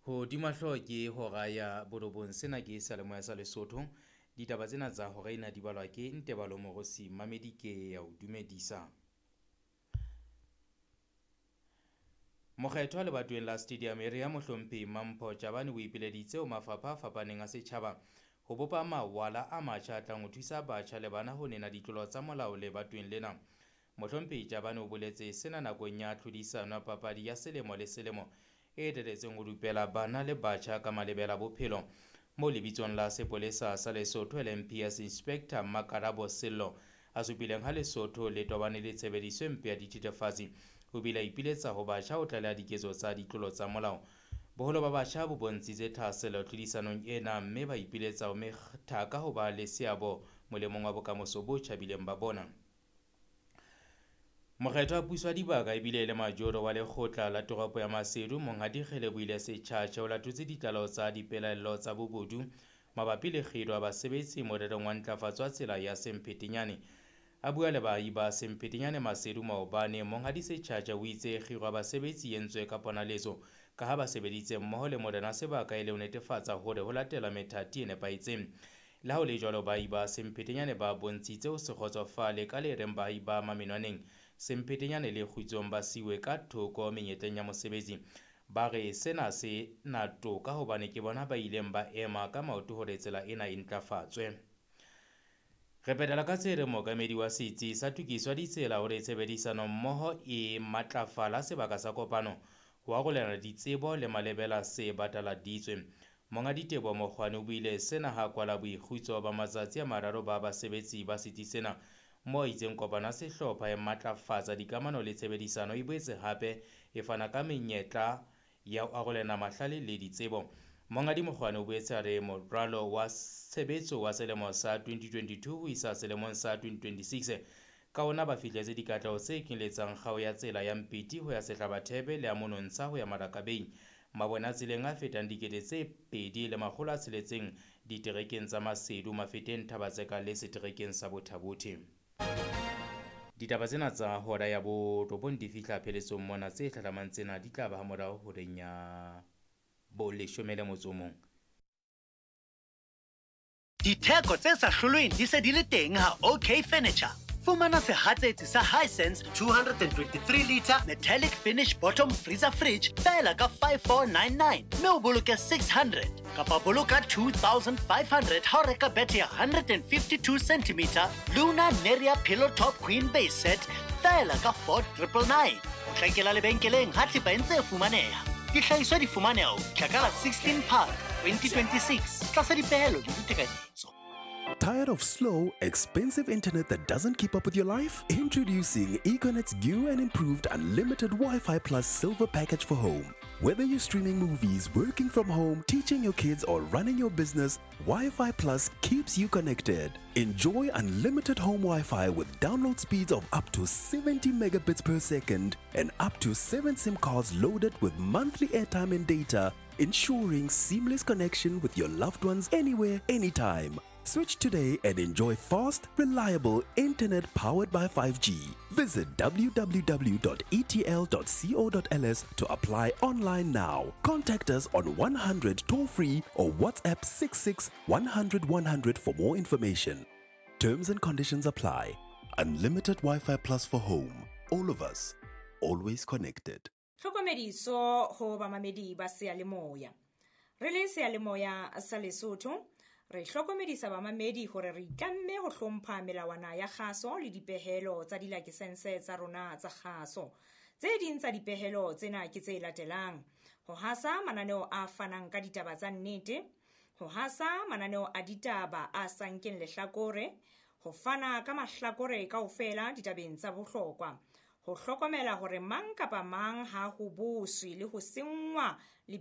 Ho dimahlo ke hora ya borobong sena ke salemoya sa Lesotho. Ditaba tsena tsa hora ena di balwa ke Ntebalo Morosi Mamedi ke ya o dumedisa. Mokgetho wa lebatoweng la Stadium Area Mohlomphehi Mampho Jabane o ipileditse ho mafapha a fapaneng a setjhaba ho bopa mawala a matjha a tlang ho thusa batjha le bana ho nena ditlolo tsa molao lebatoweng lena. Mohlomphehi Jabane o boletse sena nakong ya tlhodisano ya papadi ya selemo le selemo e eteletseng ho rupela bana le batjha ka malebela bophelo mo lebitsong la sepolesa sa Lesotho LMPS Inspector Makarabo Sello a supileng ha Lesotho le tobane le tshebediso e mpe ya dithethefatsi ho bila ipiletsa ho batjha ho tlaleha diketso tsa ditlolo tsa molao. Boholo ba batjha bo bontshitse thahaselo tlhodisanong ena mme ba ipiletsa ho metha ka ho ba le seabo molemong wa bokamoso bo tjhabileng ba bona. Mokgetho wa puso wa dibaka ebile le majoro wa lekgotla la toropo ya Masedu Monghadi Kgelebohile Setjhatjha o latotse ditlaleho tsa dipelaelo tsa bobodu mabapi le kgedo ya basebetsi morerong wa ntlafatso ya tsela ya Semphetinyane. A bua le baahi ba Semphetinyane Masedu maobane Monghadi Setjhatjha o itse kgiro ya basebetsi e entswe ka ponaletso ka ha ba sebeditse mmoho le morena sebaka e le ho netefatsa hore ho latela methati e nepahetseng. Le ha o le jwalo baahi ba Semphetinyane ba bontshitse ho se kgotsofale ka le reng baahi ba mamenwaneng Semphetinyane le kgutshweng ba siwe ka thoko menyetleng ya mosebetsi. Ba re sena se na toka hobane ke bona ba ileng ba ema ka maoto hore tsela ena e ntlafatswe. Re petela ka tsere mookamedi wa setsi sa tokiso ya ditsela hore tshebedisano mmoho e matlafala sebaka sa kopano ho arolelana ditsebo le malebela se bataladitswe. Monga Diteboho Mokgwane o buile sena ha kwala boikgutso ba matsatsi a mararo ba basebetsi ba setsi sena moo itseng kopano ya sehlopha e matlafatsa dikamano le tshebedisano e boetse hape e fana ka menyetla ya ho arolelana mahlale le ditsebo. Mongadi Mokgwane o boetse a re moralo wa tshebetso wa selemo sa 2022 ho isa selemong sa 2026 ka ona ba fihletse dikatleho tse kenyeletsang kgao ya tsela ya Mpiti ho ya Sehlabathebe le ya Monontsha ho ya Marakabeng. Mabone a tseleng a fetang 2,600 diterekeng tsa Masedu Mafeteng Thabatseka le seterekeng sa Bothabothe. Ditaba tsena tsa hora ya borobong di fihla pheletsong mona tse hlahlamang tsena di tla ba hamorao horeng ya bo 11. Ditheko tse sa hlolweng di se di le teng ha OK Furniture. Fumana sehatsetsi sa Hisense 223 litre metallic finish bottom freezer fridge fela ka 5499 mme o boloke 600 kapa boloka 2500 ha o reka bete ya 152 cm Luna Neria pillow top queen base set fela ka 4999. O hlakela lebenkeleng ha thepa e ntse e fumaneha. Dihlahiswa di fumaneha Tlhakala 16 Park 2026 tlasa dipehelo le ditekanyetso. Tired of slow, expensive internet that doesn't keep up with your life? Introducing Econnet's new and improved unlimited Wi-Fi Plus Silver package for home. Whether you're streaming movies, working from home, teaching your kids, or running your business, Wi-Fi Plus keeps you connected. Enjoy unlimited home Wi-Fi with download speeds of up to 70 megabits per second and up to 7 SIM cards loaded with monthly airtime and data, ensuring seamless connection with your loved ones anywhere, anytime. Switch today and enjoy fast, reliable internet powered by 5G. Visit www.etl.co.ls to apply online now. Contact us on 100 toll-free or WhatsApp 66 100 100 for more information. Terms and conditions apply. Unlimited Wi-Fi Plus for home. All of us, always connected. Hlokomediso ho bamamedi ba seyalemoya. Re le seyalemoya sa Lesotho. Re hlokomedisa bamamedi hore re itlamme ho hlompha melawana ya kgaso le dipehelo tsa dilakisense tsa rona tsa kgaso. Tse ding tsa dipehelo tsena ke tse latelang: ho hasa mananeo a fanang ka ditaba tsa nnete, ho hasa mananeo a ditaba a sankeng lehlakore, ho fana ka mahlakore kaofela ditabeng tsa bohlokwa, ho hlokomela hore mang kapa mang ha ho boswe le ho sengwa